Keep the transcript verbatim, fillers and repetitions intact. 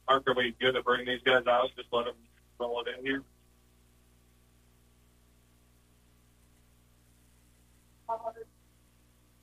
Mark, are we good to bring these guys out? Just let them roll it in here?